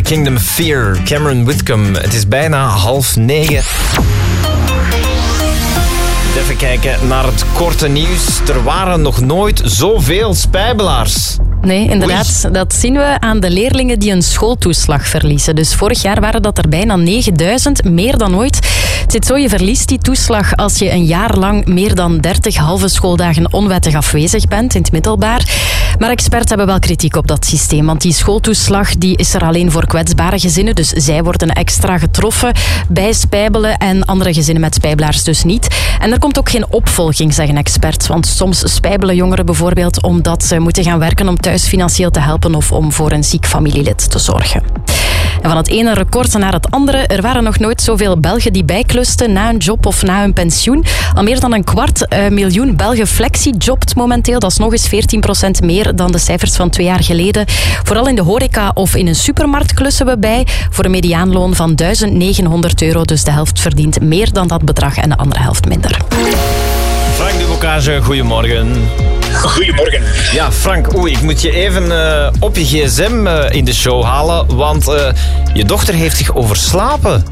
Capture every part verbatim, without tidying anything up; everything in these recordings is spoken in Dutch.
Kingdom Fear, Cameron Whitcomb. Het is bijna half negen. Even kijken naar het korte nieuws. Er waren nog nooit zoveel spijbelaars. Nee, inderdaad. Oei. Dat zien we aan de leerlingen die een schooltoeslag verliezen. Dus vorig jaar waren dat er bijna negenduizend, meer dan ooit. Het zit zo, je verliest die toeslag als je een jaar lang meer dan dertig halve schooldagen onwettig afwezig bent in het middelbaar. Maar experts hebben wel kritiek op dat systeem, want die schooltoeslag die is er alleen voor kwetsbare gezinnen, dus zij worden extra getroffen bij spijbelen en andere gezinnen met spijbelaars dus niet. En er komt ook geen opvolging, zeggen experts, want soms spijbelen jongeren bijvoorbeeld omdat ze moeten gaan werken om thuis financieel te helpen of om voor een ziek familielid te zorgen. En van het ene record naar het andere, er waren nog nooit zoveel Belgen die bijklusten na een job of na hun pensioen. Al meer dan een kwart uh, miljoen Belgen flexi-jobt momenteel. Dat is nog eens veertien procent meer dan de cijfers van twee jaar geleden. Vooral in de horeca of in een supermarkt klussen we bij. Voor een mediaanloon van duizend negenhonderd euro. Dus de helft verdient meer dan dat bedrag en de andere helft minder. Frank Dubocage, goedemorgen. Goedemorgen. Ja, Frank, oei, ik moet je even uh, op je gsm uh, in de show halen, want uh, je dochter heeft zich overslapen.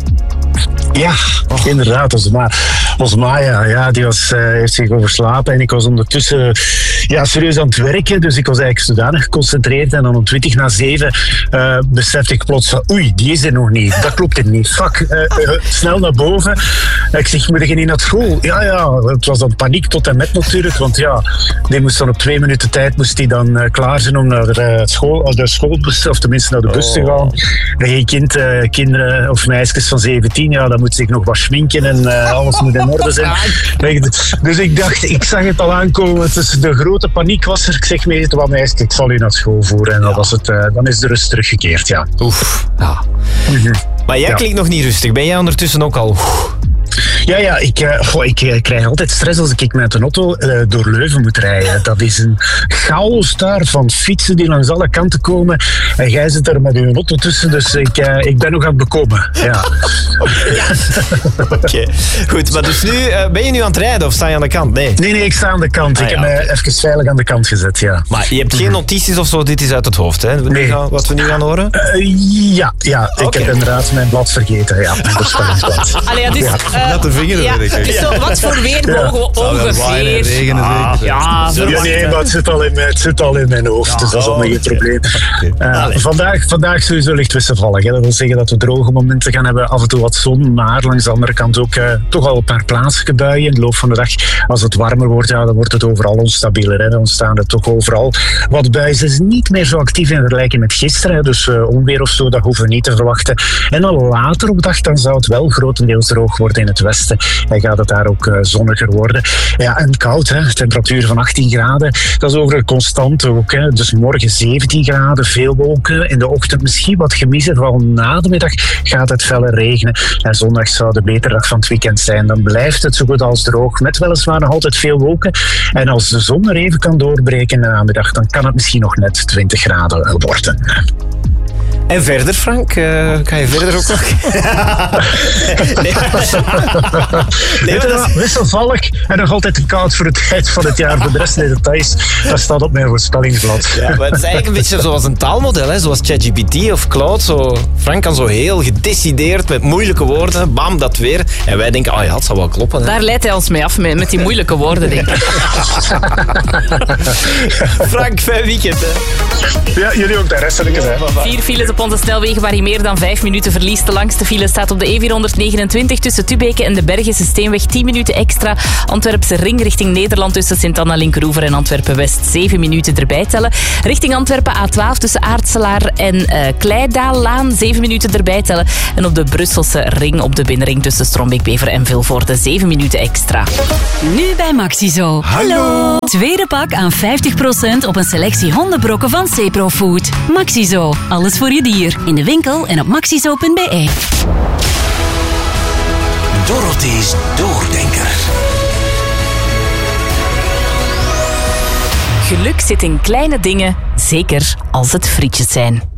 Ja, oh. inderdaad. Osma, Osmaya, ja, die was, uh, heeft zich overslapen en ik was ondertussen ja, serieus aan het werken, dus ik was eigenlijk zodanig geconcentreerd en dan om twintig na zeven uh, besefte ik plots van oei, die is er nog niet. Dat klopt er niet. Fuck, uh, uh, snel naar boven. Ik zeg, moet ik niet naar school? Ja, ja, het was dan paniek tot en met natuurlijk, want ja, die moest dan op twee minuten tijd moest die dan uh, klaar zijn om naar de, school, de schoolbus, of tenminste naar de bus oh. te gaan. En geen kind, uh, kinderen of meisjes van zeventien, ja, dan moet zich nog wat schminken en uh, alles moet in orde zijn. Dus ik dacht, ik zag het al aankomen. Dus de grote paniek was er. Ik zeg, meisje, wat meisje, ik zal u naar school voeren. En ja. dan, was het, uh, dan is de rust teruggekeerd, ja. Oef, ja. Mm-hmm. Maar jij ja. klinkt nog niet rustig. Ben jij ondertussen ook al... Oef. Ja, ja, ik, uh, goh, ik uh, krijg altijd stress als ik met een auto uh, door Leuven moet rijden. Dat is een chaos daar van fietsen die langs alle kanten komen. En jij zit er met je auto tussen, dus ik, uh, ik ben nog aan het bekomen. Ja. Oké, okay. Goed. Maar dus nu, uh, ben je nu aan het rijden of sta je aan de kant? Nee, nee, nee ik sta aan de kant. Ah, ik ja, heb mij okay. even veilig aan de kant gezet, ja. Maar je hebt geen notities of zo, dit is uit het hoofd, hè? Nee. Gaan, wat we nu gaan horen? Uh, ja, ja, ik okay. heb inderdaad mijn blad vergeten. Ja, mijn voorspellingsblad. Allee, dus... Ja. Uh, Vingeren, ja, ik. Zo, wat voor weer mogen we ongeveer? Regenen, ah, ja, ja, nee, maar het zit al in mijn, het zit al in mijn hoofd, ja, dus dat is allemaal geen probleem. Uh, vandaag, vandaag sowieso licht wisselvallig. Hè. Dat wil zeggen dat we droge momenten gaan hebben, af en toe wat zon, maar langs de andere kant ook uh, toch al een paar plaatselijke buien in de loop van de dag. Als het warmer wordt, ja, dan wordt het overal onstabieler. Hè. Dan ontstaan er toch overal wat buien. Ze is niet meer zo actief in vergelijking met gisteren, hè. Dus uh, onweer of zo, dat hoeven we niet te verwachten. En dan later op dag, dan zou het wel grotendeels droog worden in het westen. En gaat het daar ook uh, zonniger worden. Ja, en koud, hè. Temperatuur van achttien graden. Dat is overigens constant ook. Hè. Dus morgen zeventien graden, veel wolken. In de ochtend misschien wat gemissen. Vooral na de middag gaat het feller regenen. En zondag zou de betere dag van het weekend zijn. Dan blijft het zo goed als droog. Met weliswaar nog altijd veel wolken. En als de zon er even kan doorbreken in de namiddag, dan kan het misschien nog net twintig graden worden. En verder, Frank? Uh, kan je verder ook nog? nee, nee, dat is wisselvallig en nog altijd te koud voor het tijd van het jaar. Voor de rest in de details, dat staat op mijn voorspellingsblad. Ja, maar het is eigenlijk een beetje zoals een taalmodel, hè? Zoals ChatGPT of Claude. Zo. Frank kan zo heel gedecideerd met moeilijke woorden, bam, dat weer. En wij denken, oh ja, het zal wel kloppen. Hè? Daar leidt hij ons mee af, met, met die moeilijke woorden, denk ik. Frank, fijn weekend, hè? Ja, jullie ook, de rest heb ik het, hè. Vier files op onze snelwegen waar je meer dan vijf minuten verliest. De langste file staat op de E vierhonderdnegenentwintig tussen Tubeke en de Bergische Steenweg. tien minuten extra. Antwerpse ring richting Nederland tussen Sint-Anna-Linkeroever en Antwerpen-West. zeven minuten erbij tellen. Richting Antwerpen A twaalf tussen Aartselaar en uh, Kleidaallaan. zeven minuten erbij tellen. En op de Brusselse ring op de binnenring tussen Strombeek-Bever en Vilvoorde. zeven minuten extra. Nu bij Maxizo. Hallo! Tweede pak aan vijftig procent op een selectie hondenbrokken van Ceprofood. Maxizo. Alles voor je dier. In de winkel en op maxizo punt b e. Dorothy's Doordenker. Geluk zit in kleine dingen, zeker als het frietjes zijn.